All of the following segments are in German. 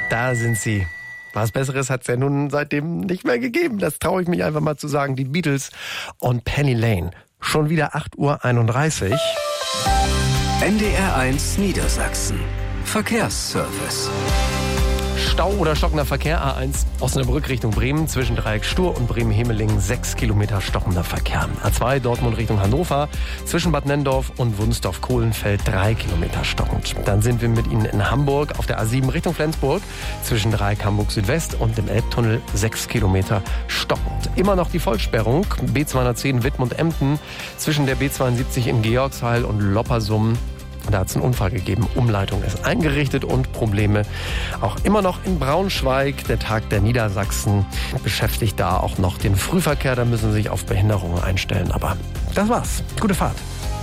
Da sind sie. Was Besseres hat es ja nun seitdem nicht mehr gegeben. Das traue ich mich einfach mal zu sagen. Die Beatles und Penny Lane. Schon wieder 8:31 Uhr. NDR 1 Niedersachsen. Verkehrsservice. Stau oder stockender Verkehr A1 Osnabrück Richtung Bremen zwischen Dreieck Stur und Bremen-Hemelingen 6 Kilometer stockender Verkehr. A2 Dortmund Richtung Hannover zwischen Bad Nenndorf und Wunsdorf-Kohlenfeld 3 Kilometer stockend. Dann sind wir mit Ihnen in Hamburg auf der A7 Richtung Flensburg zwischen Dreieck Hamburg Südwest und dem Elbtunnel 6 Kilometer stockend. Immer noch die Vollsperrung B210 Wittmund-Emden zwischen der B72 in Georgsheil und Loppersum. Da hat es einen Unfall gegeben. Umleitung ist eingerichtet und Probleme auch immer noch in Braunschweig. Der Tag der Niedersachsen beschäftigt da auch noch den Frühverkehr. Da müssen Sie sich auf Behinderungen einstellen. Aber das war's. Gute Fahrt.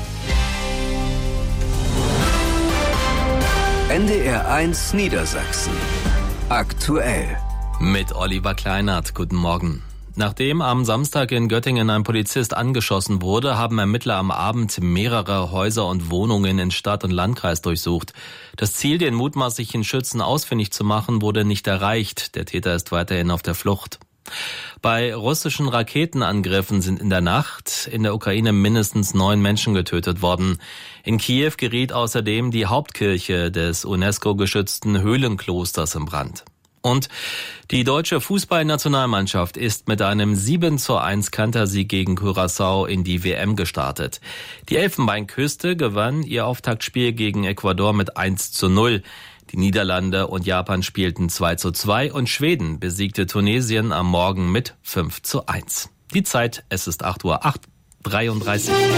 NDR 1 Niedersachsen. Aktuell. Mit Oliver Kleinert. Guten Morgen. Nachdem am Samstag in Göttingen ein Polizist angeschossen wurde, haben Ermittler am Abend mehrere Häuser und Wohnungen in Stadt und Landkreis durchsucht. Das Ziel, den mutmaßlichen Schützen ausfindig zu machen, wurde nicht erreicht. Der Täter ist weiterhin auf der Flucht. Bei russischen Raketenangriffen sind in der Nacht in der Ukraine mindestens 9 Menschen getötet worden. In Kiew geriet außerdem die Hauptkirche des UNESCO-geschützten Höhlenklosters in Brand. Und die deutsche Fußballnationalmannschaft ist mit einem 7:1 Kantersieg gegen Curaçao in die WM gestartet. Die Elfenbeinküste gewann ihr Auftaktspiel gegen Ecuador mit 1:0. Die Niederlande und Japan spielten 2:2 und Schweden besiegte Tunesien am Morgen mit 5:1. Die Zeit, es ist 8:33 Uhr.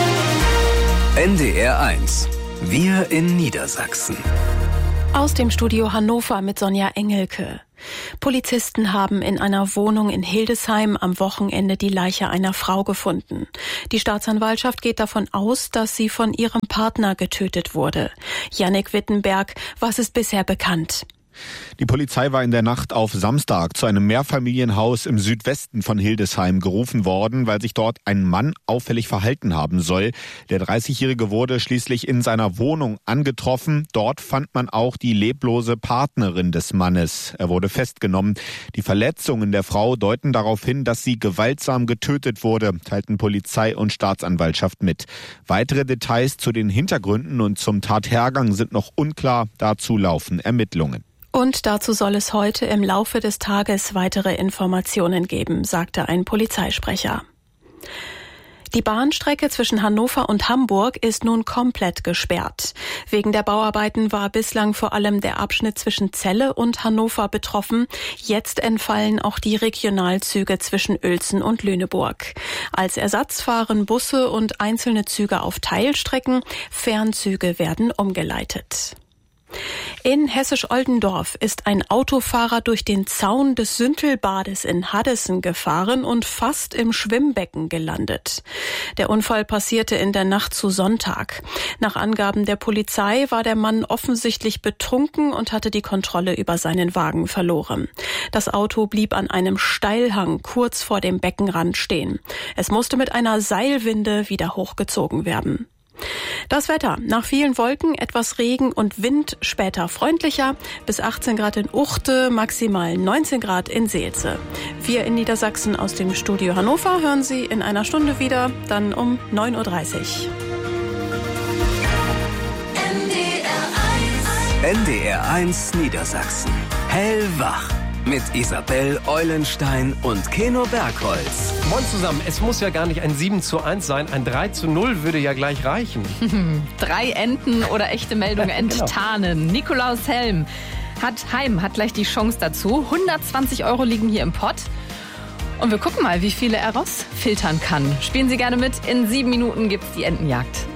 NDR 1. Wir in Niedersachsen. Aus dem Studio Hannover mit Sonja Engelke. Polizisten haben in einer Wohnung in Hildesheim am Wochenende die Leiche einer Frau gefunden. Die Staatsanwaltschaft geht davon aus, dass sie von ihrem Partner getötet wurde. Jannik Wittenberg, was ist bisher bekannt? Die Polizei war in der Nacht auf Samstag zu einem Mehrfamilienhaus im Südwesten von Hildesheim gerufen worden, weil sich dort ein Mann auffällig verhalten haben soll. Der 30-Jährige wurde schließlich in seiner Wohnung angetroffen. Dort fand man auch die leblose Partnerin des Mannes. Er wurde festgenommen. Die Verletzungen der Frau deuten darauf hin, dass sie gewaltsam getötet wurde, teilten Polizei und Staatsanwaltschaft mit. Weitere Details zu den Hintergründen und zum Tathergang sind noch unklar. Dazu laufen Ermittlungen. Und dazu soll es heute im Laufe des Tages weitere Informationen geben, sagte ein Polizeisprecher. Die Bahnstrecke zwischen Hannover und Hamburg ist nun komplett gesperrt. Wegen der Bauarbeiten war bislang vor allem der Abschnitt zwischen Celle und Hannover betroffen. Jetzt entfallen auch die Regionalzüge zwischen Uelzen und Lüneburg. Als Ersatz fahren Busse und einzelne Züge auf Teilstrecken. Fernzüge werden umgeleitet. In Hessisch-Oldendorf ist ein Autofahrer durch den Zaun des Süntelbades in Haddesen gefahren und fast im Schwimmbecken gelandet. Der Unfall passierte in der Nacht zu Sonntag. Nach Angaben der Polizei war der Mann offensichtlich betrunken und hatte die Kontrolle über seinen Wagen verloren. Das Auto blieb an einem Steilhang kurz vor dem Beckenrand stehen. Es musste mit einer Seilwinde wieder hochgezogen werden. Das Wetter. Nach vielen Wolken, etwas Regen und Wind, später freundlicher. Bis 18 Grad in Uchte, maximal 19 Grad in Seelze. Wir in Niedersachsen aus dem Studio Hannover hören Sie in einer Stunde wieder, dann um 9:30 Uhr. NDR 1 Niedersachsen. Hellwach. Mit Isabel Eulenstein und Keno Bergholz. Moin zusammen, es muss ja gar nicht ein 7:1 sein, ein 3:0 würde ja gleich reichen. 3 Enten oder echte Meldung enttarnen. Genau. Nikolaus Helm hat gleich die Chance dazu. 120 € liegen hier im Pott. Und wir gucken mal, wie viele er rausfiltern kann. Spielen Sie gerne mit. In 7 Minuten gibt's die Entenjagd.